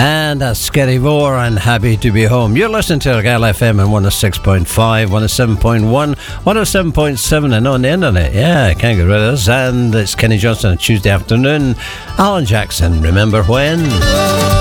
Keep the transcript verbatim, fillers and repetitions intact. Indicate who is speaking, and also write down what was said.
Speaker 1: And that's Scary Vore and Happy to Be Home. You're listening to Argyll F M on one oh six point five, one oh seven point one, one oh seven point seven, and on the internet. Yeah, can't get rid of us. And it's Kenny Johnson on Tuesday afternoon. Alan Jackson, Remember When?